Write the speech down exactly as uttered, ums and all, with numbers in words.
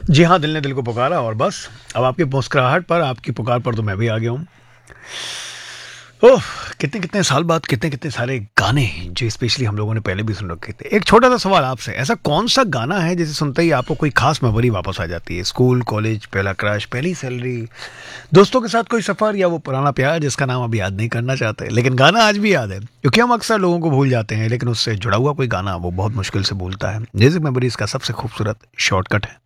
जी हाँ, दिल ने दिल को पुकारा और बस अब आपकी मुस्कुराहट पर, आपकी पुकार पर तो मैं भी आ गया हूँ। ओह! कितने-कितने साल बाद कितने-कितने सारे गाने जो स्पेशली हम लोगों ने पहले भी सुन रखे थे। एक छोटा-सा सवाल आपसे, ऐसा कौन-सा गाना है जिसे सुनते ही आपको कोई ख़ास मेमोरी वापस आ जाती है? स्कूल, कॉलेज, पहला क्रश, पहली सैलरी, दोस्तों के साथ कोई सफ़र या वो पुराना प्यार जिसका नाम अब याद नहीं करना चाहते, लेकिन गाना आज भी याद है। क्योंकि हम अक्सर लोगों को भूल जाते हैं, लेकिन उससे जुड़ा हुआ कोई गाना वो बहुत मुश्किल से भूलता है। म्यूज़िक मेमोरीज़ का सबसे खूबसूरत शॉर्टकट है।